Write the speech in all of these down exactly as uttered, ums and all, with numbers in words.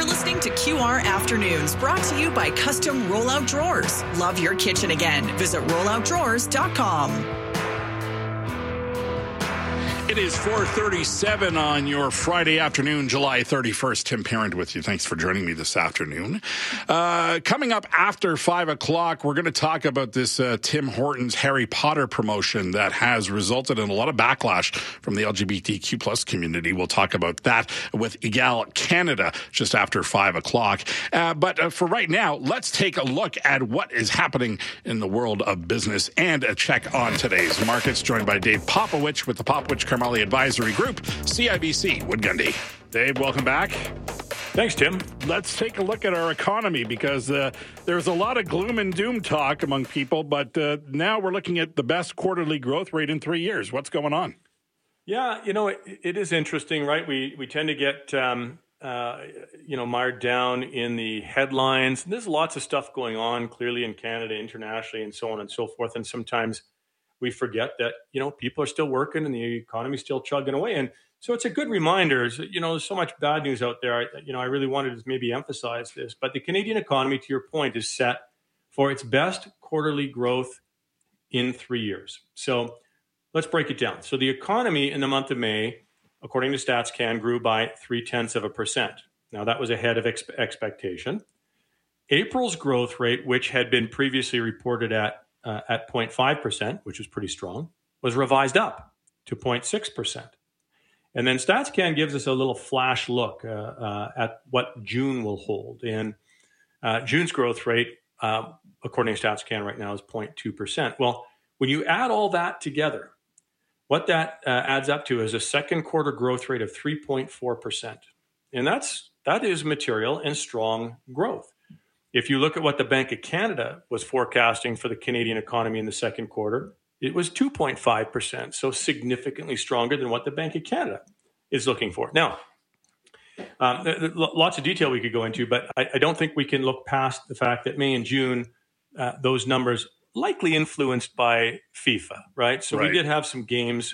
listening to Q R Afternoons, brought to you by Custom Rollout Drawers. Love your kitchen again. Visit rollout drawers dot com. It is four thirty-seven on your Friday afternoon, July thirty-first. Tim Parent with you. Thanks for joining me this afternoon. Uh, coming up after five o'clock, we're going to talk about this uh, Tim Hortons Harry Potter promotion that has resulted in a lot of backlash from the L G B T Q plus community. We'll talk about that with Egal Canada just after five o'clock. Uh, but uh, for right now, let's take a look at what is happening in the world of business and a check on today's markets, joined by Dave Popowich with the Popowich Karmali Advisory Group, C I B C, Wood Gundy. Dave, welcome back. Thanks, Tim. Let's take a look at our economy because uh, there's a lot of gloom and doom talk among people, but uh, now we're looking at the best quarterly growth rate in three years. What's going on? Yeah, you know, it, it is interesting, right? We we tend to get, um, uh, you know, mired down in the headlines. And there's lots of stuff going on, clearly in Canada, internationally, and so on and so forth. And sometimes we forget that, you know, people are still working and the economy's still chugging away. And so it's a good reminder, you know, there's so much bad news out there. I, you know, I really wanted to maybe emphasize this, but the Canadian economy, to your point, is set for its best quarterly growth in three years. So let's break it down. So the economy in the month of May, according to StatsCan, grew by three tenths of a percent. Now that was ahead of ex- expectation. April's growth rate, which had been previously reported at Uh, at zero point five percent, which was pretty strong, was revised up to zero point six percent. And then StatsCan gives us a little flash look uh, uh, at what June will hold. And uh, June's growth rate, uh, according to StatsCan right now, is zero point two percent. Well, when you add all that together, what that uh, adds up to is a second quarter growth rate of three point four percent. And that's that is material and strong growth. If you look at what the Bank of Canada was forecasting for the Canadian economy in the second quarter, it was two point five percent, so significantly stronger than what the Bank of Canada is looking for. Now, um, th- th- lots of detail we could go into, but I, I don't think we can look past the fact that May and June, uh, those numbers likely influenced by FIFA, right? So right. we did have some games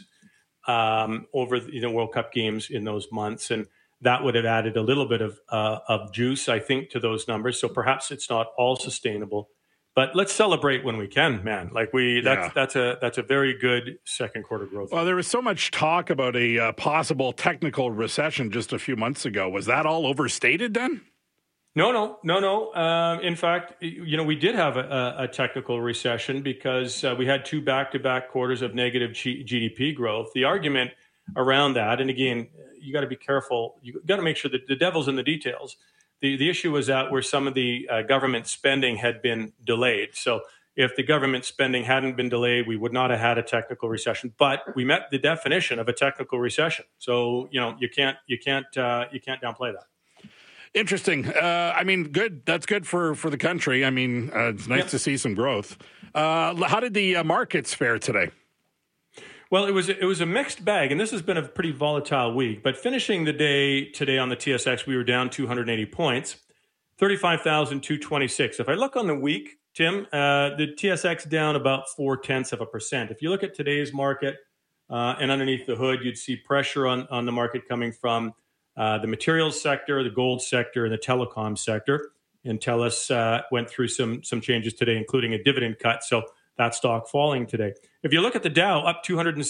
um, over the you know, World Cup games in those months, and that would have added a little bit of uh, of juice, I think, to those numbers. So perhaps it's not all sustainable, but let's celebrate when we can, man. Like we, that's yeah. that's a that's a very good second quarter growth. Well, there was so much talk about a uh, possible technical recession just a few months ago. Was that all overstated then? No, no, no, no. Um, in fact, you know, we did have a, a technical recession because uh, we had two back-to-back quarters of negative G- GDP growth. The argument around that, and again, you got to be careful. You got to make sure that the devil's in the details. The the issue was that where some of the uh, government spending had been delayed. So if the government spending hadn't been delayed, we would not have had a technical recession. But we met the definition of a technical recession. So you know you can't you can't uh, you can't downplay that. Interesting. Uh, I mean, good. That's good for, for the country. I mean, uh, it's nice yep. to see some growth. Uh, how did the uh, markets fare today? Well, it was it was a mixed bag, and this has been a pretty volatile week. But finishing the day today on the T S X, we were down two hundred eighty points, thirty-five thousand two hundred twenty-six. If I look on the week, Tim, uh, the T S X down about four tenths of a percent. If you look at today's market uh, and underneath the hood, you'd see pressure on, on the market coming from uh, the materials sector, the gold sector, and the telecom sector. And TELUS uh, went through some some changes today, including a dividend cut. So that stock falling today. If you look at the Dow, up two hundred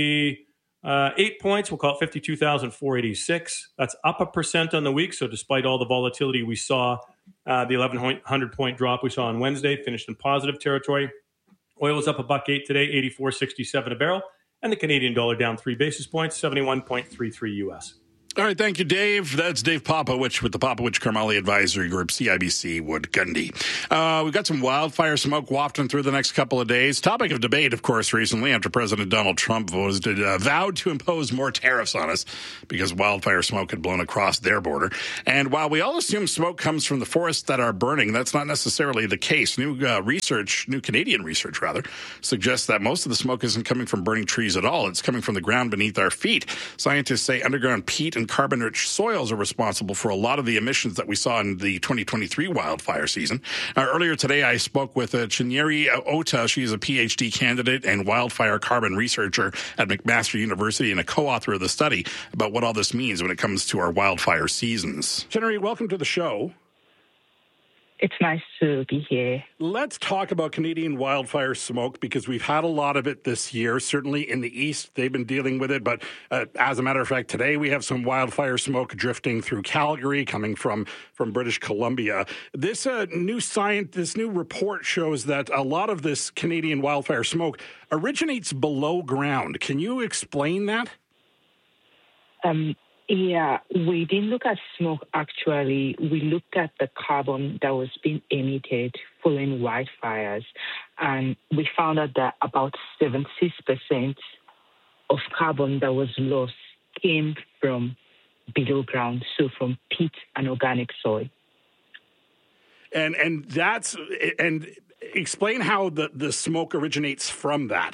seventy-eight points, we'll call it fifty-two thousand four hundred eighty-six. That's up a percent on the week. So despite all the volatility we saw, uh, the eleven hundred point drop we saw on Wednesday finished in positive territory. Oil was up a buck eight today, eighty-four sixty-seven a barrel. And the Canadian dollar down three basis points, seventy-one point three three U S. All right, thank you, Dave. That's Dave Popowich with the Popowich Karmali Advisory Group, C I B C, Wood Gundy. Uh, we've got some wildfire smoke wafting through the next couple of days. Topic of debate, of course, recently after President Donald Trump was uh, vowed to impose more tariffs on us because wildfire smoke had blown across their border. And while we all assume smoke comes from the forests that are burning, that's not necessarily the case. New uh, research, new Canadian research, rather, suggests that most of the smoke isn't coming from burning trees at all. It's coming from the ground beneath our feet. Scientists say underground peat and and carbon-rich soils are responsible for a lot of the emissions that we saw in the twenty twenty-three wildfire season. Uh, earlier today, I spoke with uh, Chinyere Ota. She's a P H D candidate and wildfire carbon researcher at McMaster University and a co-author of the study about what all this means when it comes to our wildfire seasons. Chinyere, welcome to the show. It's nice to be here. Let's talk about Canadian wildfire smoke because we've had a lot of it this year. Certainly in the east, they've been dealing with it. But uh, as a matter of fact, today we have some wildfire smoke drifting through Calgary, coming from, from British Columbia. This uh, new science, this new report shows that a lot of this Canadian wildfire smoke originates below ground. Can you explain that? Um. Yeah, we didn't look at smoke, actually. We looked at the carbon that was being emitted following wildfires, and we found out that about seventy-six percent of carbon that was lost came from below ground, so from peat and organic soil. And and that's and explain how the, the smoke originates from that.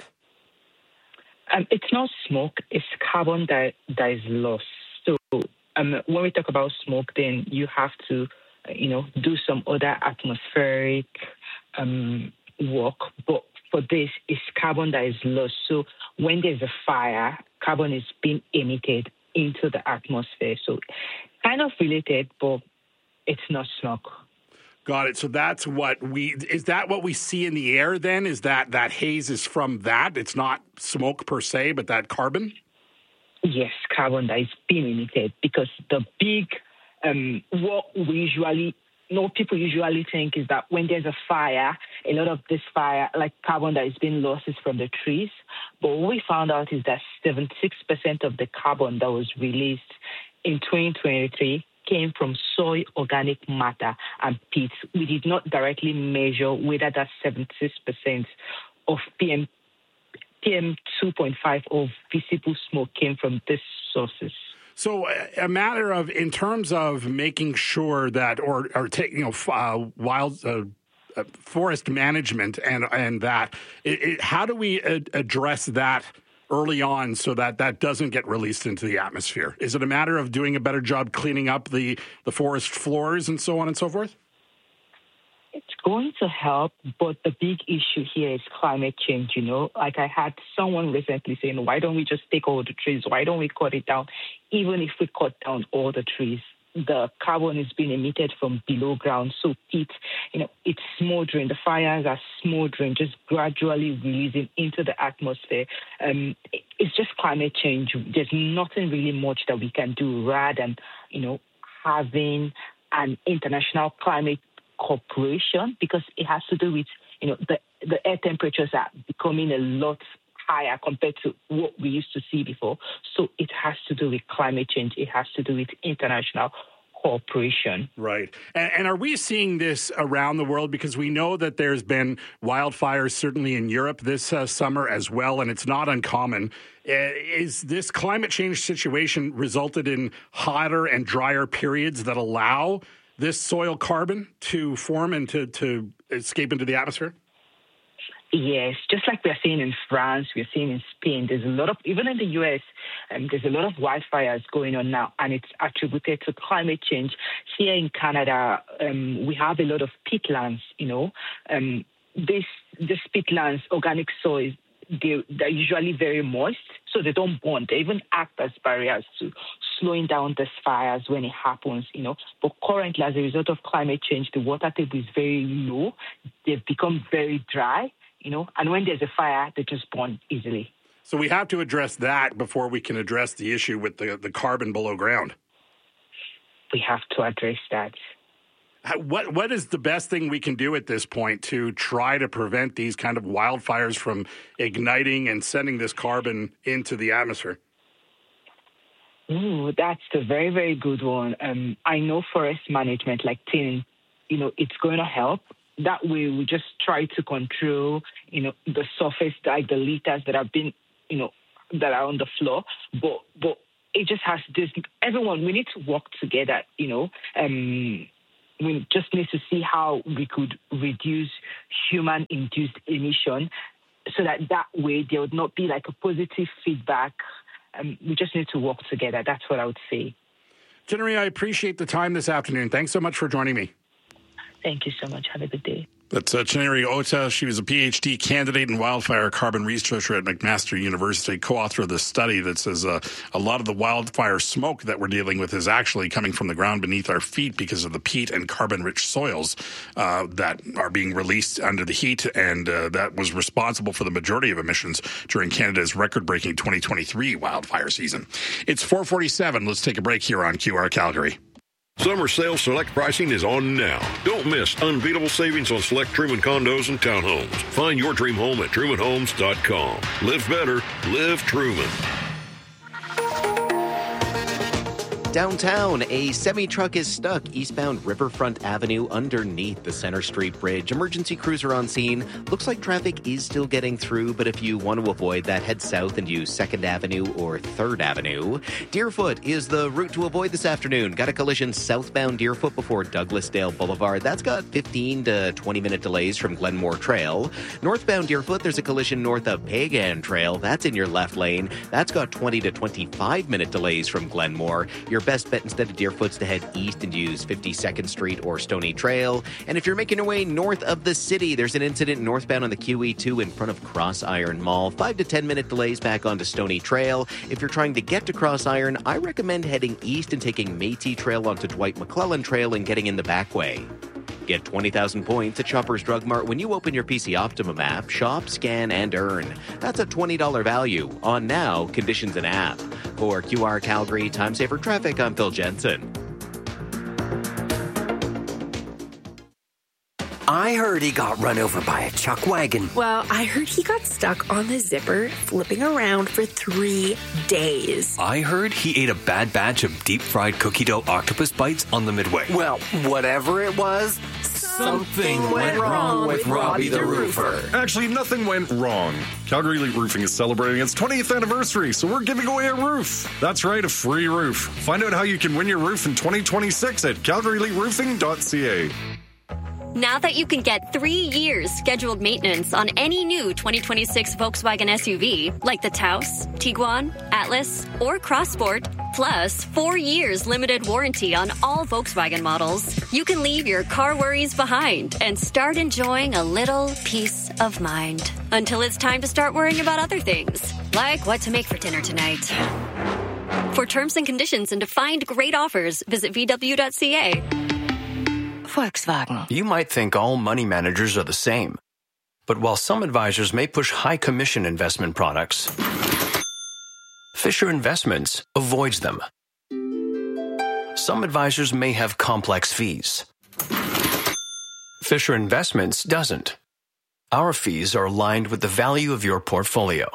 Um, it's not smoke, it's carbon that, that is lost. So um, when we talk about smoke, then you have to, you know, do some other atmospheric um, work. But for this, it's carbon that is lost. So when there's a fire, carbon is being emitted into the atmosphere. So kind of related, but it's not smoke. Got it. So that's what we, is that what we see in the air then? Is that that haze is from that? It's not smoke per se, but that carbon? Yes, carbon that is being emitted, because the big, um, what we usually, you know, people usually think is that when there's a fire, a lot of this fire, like carbon that is being lost, is from the trees. But what we found out is that seventy-six percent of the carbon that was released in twenty twenty-three came from soil, organic matter, and peat. We did not directly measure whether that seventy-six percent of P M P M two point five of visible smoke came from these sources. So a matter of, in terms of making sure that, or, or take, you know, uh, wild uh, uh, forest management and and that, it, it, how do we ad- address that early on so that that doesn't get released into the atmosphere? Is it a matter of doing a better job cleaning up the, the forest floors and so on and so forth? It's going to help, but the big issue here is climate change, you know. Like I had someone recently saying, why don't we just take all the trees? Why don't we cut it down? Even if we cut down all the trees, the carbon is being emitted from below ground. So it, you know, it's smoldering. The fires are smoldering, just gradually releasing into the atmosphere. Um, it's just climate change. There's nothing really much that we can do rather than, you know, having an international climate cooperation, because it has to do with, you know, the, the air temperatures are becoming a lot higher compared to what we used to see before. So it has to do with climate change. It has to do with international cooperation. Right. And, and are we seeing this around the world? Because we know that there's been wildfires certainly in Europe this uh, summer as well, and it's not uncommon. Uh, is this climate change situation resulted in hotter and drier periods that allow this soil carbon to form and to, to escape into the atmosphere? Yes, just like we're seeing in France, we're seeing in Spain, there's a lot of, even in the U S, um, there's a lot of wildfires going on now, and it's attributed to climate change. Here in Canada, um, we have a lot of peatlands, you know. Um, this, this peatlands, organic soil, they, they're usually very moist, so they don't burn. They even act as barriers to slowing down these fires when it happens, you know. But currently, as a result of climate change, the water table is very low. They've become very dry, you know, and when there's a fire, they just burn easily. So we have to address that before we can address the issue with the, the carbon below ground. We have to address that. What What is the best thing we can do at this point to try to prevent these kind of wildfires from igniting and sending this carbon into the atmosphere? Ooh, that's a very, very good one. Um, I know forest management, like tin, you know, it's going to help. That way, we just try to control, you know, the surface, like the litters that have been, you know, that are on the floor. But but it just has this. Everyone, we need to work together. You know, um, we just need to see how we could reduce human-induced emission, so that that way there would not be like a positive feedback. Um, we just need to work together. That's what I would say. Chinnery, I appreciate the time this afternoon. Thanks so much for joining me. Thank you so much. Have a good day. That's uh, Chinnery Ota. She was a P H D candidate in wildfire carbon researcher at McMaster University, co-author of the study that says uh, a lot of the wildfire smoke that we're dealing with is actually coming from the ground beneath our feet because of the peat and carbon-rich soils uh, that are being released under the heat, and uh, that was responsible for the majority of emissions during Canada's record-breaking twenty twenty-three wildfire season. It's four forty-seven. Let's take a break here on Q R Calgary. Summer sale select pricing is on now. Don't miss unbeatable savings on select Truman condos and townhomes. Find your dream home at truman homes dot com. Live better. Live Truman. Downtown, a semi-truck is stuck eastbound Riverfront Avenue underneath the Center Street Bridge. Emergency crews are on scene. Looks like traffic is still getting through, but if you want to avoid that, head south and use second Avenue or third Avenue. Deerfoot is the route to avoid this afternoon. Got a collision southbound Deerfoot before Douglasdale Boulevard. That's got fifteen to twenty minute delays from Glenmore Trail. Northbound Deerfoot, there's a collision north of Pagan Trail. That's in your left lane. That's got twenty to twenty-five minute delays from Glenmore. Your best bet instead of Deerfoot's to head east and use fifty-second Street or Stony Trail. And if you're making your way north of the city, there's an incident northbound on the Q E two in front of Cross Iron Mall. Five to ten minute delays back onto Stony Trail. If you're trying to get to Cross Iron, I recommend heading east and taking Métis Trail onto Dwight McClellan Trail and getting in the back way. Get twenty thousand points at Shoppers Drug Mart when you open your P C Optimum app. Shop, scan, and earn. That's a twenty dollars value on now, conditions and app. For Q R Calgary Time Saver Traffic, I'm Phil Jensen. I heard he got run over by a chuck wagon. Well, I heard he got stuck on the zipper, flipping around for three days. I heard he ate a bad batch of deep-fried cookie dough octopus bites on the Midway. Well, whatever it was, something, something went wrong with Robbie the Roofer. Actually, nothing went wrong. Calgary Elite Roofing is celebrating its twentieth anniversary, so we're giving away a roof. That's right, a free roof. Find out how you can win your roof in twenty twenty-six at calgary elite roofing dot c a. Now that you can get three years scheduled maintenance on any new twenty twenty-six Volkswagen S U V, like the Taos, Tiguan, Atlas, or Crossport, plus four years limited warranty on all Volkswagen models, you can leave your car worries behind and start enjoying a little peace of mind. Until it's time to start worrying about other things, like what to make for dinner tonight. For terms and conditions and to find great offers, visit v w dot c a. Volkswagen. You might think all money managers are the same. But while some advisors may push high commission investment products, Fisher Investments avoids them. Some advisors may have complex fees. Fisher Investments doesn't. Our fees are aligned with the value of your portfolio.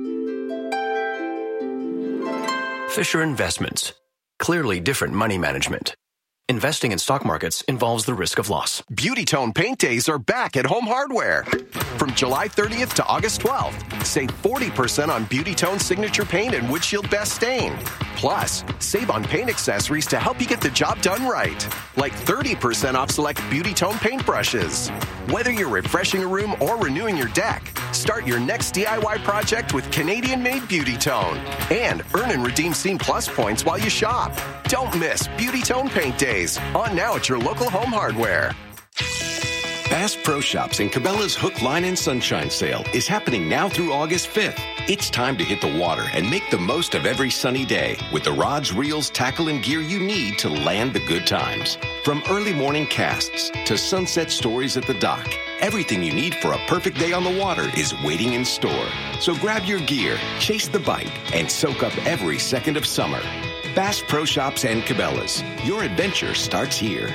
Fisher Investments. Clearly different money management. Investing in stock markets involves the risk of loss. Beauty Tone Paint Days are back at Home Hardware. From July thirtieth to August twelfth, save forty percent on Beauty Tone Signature Paint and Windshield Best Stain. Plus, save on paint accessories to help you get the job done right. Like thirty percent off select Beauty Tone paint brushes. Whether you're refreshing a room or renewing your deck, start your next D I Y project with Canadian-made Beauty Tone. And earn and redeem Scene Plus points while you shop. Don't miss Beauty Tone Paint Days. On now at your local Home Hardware. Bass Pro Shops and Cabela's Hook, Line, and Sunshine Sale is happening now through August fifth. It's time to hit the water and make the most of every sunny day with the rods, reels, tackle, and gear you need to land the good times. From early morning casts to sunset stories at the dock, everything you need for a perfect day on the water is waiting in store. So grab your gear, chase the bite, and soak up every second of summer. Bass Pro Shops and Cabela's. Your adventure starts here.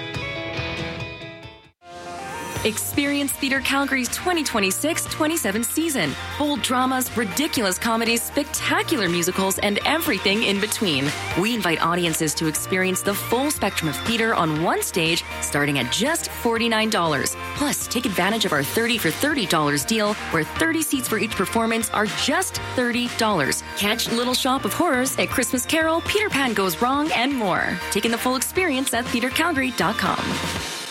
Experience Theatre Calgary's twenty twenty-six twenty-seven season. Bold dramas, ridiculous comedies, spectacular musicals, and everything in between. We invite audiences to experience the full spectrum of theatre on one stage, starting at just forty-nine dollars. Plus, take advantage of our thirty for thirty dollars deal, where thirty seats for each performance are just thirty dollars. Catch Little Shop of Horrors at Christmas Carol, Peter Pan Goes Wrong, and more. Taking the full experience at theatre calgary dot com.